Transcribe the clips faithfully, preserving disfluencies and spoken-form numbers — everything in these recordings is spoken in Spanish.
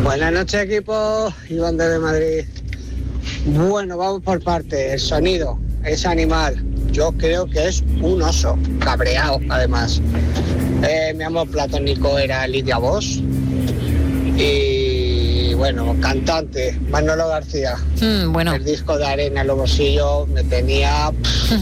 Buenas noches, equipo. Iván desde Madrid. Bueno, vamos por partes. El sonido, ese animal, yo creo que es un oso, cabreado además. Eh, mi amor platónico era Lidia Bosch. Y bueno, cantante, Manolo García. Mm, bueno. El disco de Arena en los bolsillos me tenía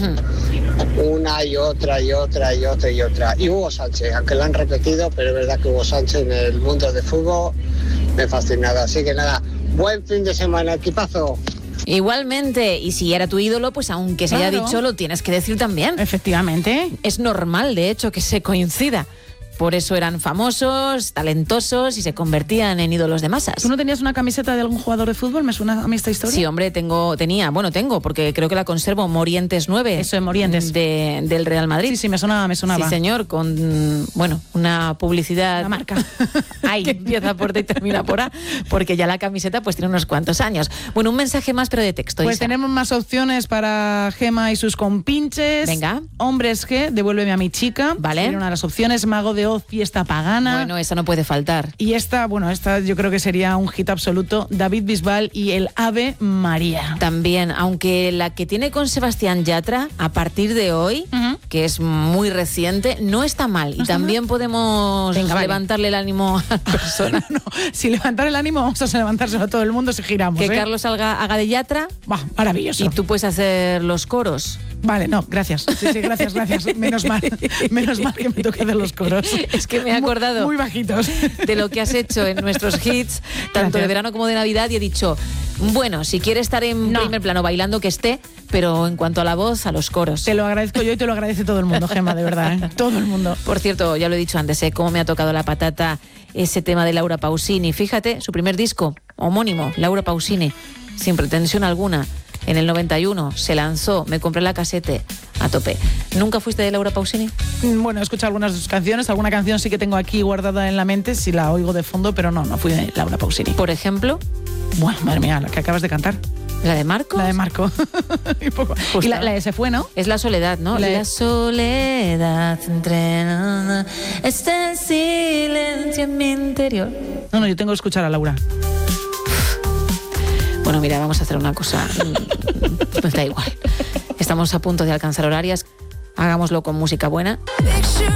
una y otra y otra y otra y otra. Y Hugo Sánchez, aunque lo han repetido, pero es verdad que Hugo Sánchez en el mundo de fútbol me fascinaba. Así que nada, buen fin de semana, equipazo. Igualmente, y si era tu ídolo, pues aunque se haya Claro. dicho, lo tienes que decir también. Efectivamente. Es normal, de hecho, que se coincida. Por eso eran famosos, talentosos y se convertían en ídolos de masas. ¿Tú no tenías una camiseta de algún jugador de fútbol? ¿Me suena a mí esta historia? Sí, hombre, tengo, tenía, bueno, tengo, porque creo que la conservo, Morientes nueve. Eso, de Morientes. De, del Real Madrid. Sí, sí, me sonaba, me sonaba. Sí, señor, con, bueno, una publicidad... Una marca. Ay, que empieza por D y termina por A, porque ya la camiseta pues tiene unos cuantos años. Bueno, un mensaje más, pero de texto. Pues Isa. tenemos más opciones para Gema y sus compinches. Venga. Hombres G, devuélveme a mi chica. Vale. Sería una de las opciones. Mago de Oz, fiesta pagana. Bueno, esa no puede faltar. Y esta, bueno, esta yo creo que sería un hit absoluto. David Bisbal y el Ave María. También, aunque la que tiene con Sebastián Yatra, a partir de hoy, Uh-huh. que es muy reciente, no está mal. Y está también podemos Venga, vale. levantarle el ánimo a la persona. No, si levantar el ánimo, vamos a levantárselo a todo el mundo si giramos. Que ¿eh? Carlos haga, haga de Yatra Bah, maravilloso. y tú puedes hacer los coros. Vale, no, gracias. Sí, sí, gracias, gracias. Menos mal. Menos mal que me toque hacer los coros. Es que me he acordado Muy, muy bajitos. de lo que has hecho en nuestros hits, tanto Gracias. de verano como de Navidad, y he dicho, bueno, si quiere estar en No. primer plano bailando, que esté, pero en cuanto a la voz, a los coros. Te lo agradezco yo y te lo agradece todo el mundo, Gemma, de verdad. ¿eh? Todo el mundo. Por cierto, ya lo he dicho antes, ¿eh? Cómo me ha tocado la patata ese tema de Laura Pausini. Fíjate, su primer disco, homónimo, Laura Pausini, sin pretensión alguna. En el noventa y uno se lanzó, me compré la casete a tope. ¿Nunca fuiste de Laura Pausini? Bueno, he escuchado algunas de sus canciones. Alguna canción sí que tengo aquí guardada en la mente, si la oigo de fondo, pero no, no fui de Laura Pausini. Por ejemplo, Bueno, madre mía, la que acabas de cantar. la de Marcos. La de Marco. y poco. Justo. y la, la de Se Fue, ¿no? Es la soledad, ¿no? La- La soledad entre... Está el silencio en mi interior. No, no, yo tengo que escuchar a Laura. Bueno, mira, vamos a hacer una cosa. Pues da igual. Estamos a punto de alcanzar horarias. Hagámoslo con música buena.